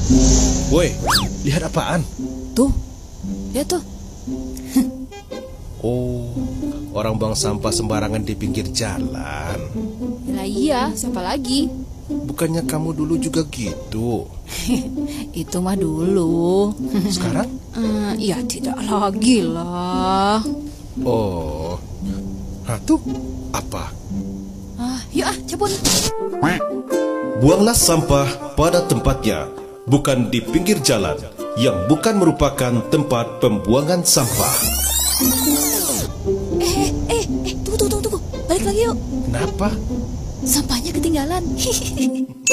Woi, lihat apaan? Tuh, lihat tuh. Oh, orang buang sampah sembarangan di pinggir jalan. Lah iya, siapa lagi? Bukannya kamu dulu juga gitu? Itu mah dulu. Sekarang? Ya tidak lagi lah. Oh, tuh apa? Yuk cabut. Buanglah sampah pada tempatnya, bukan di pinggir jalan, yang bukan merupakan tempat pembuangan sampah. Tunggu. Balik lagi yuk. Kenapa? Sampahnya ketinggalan.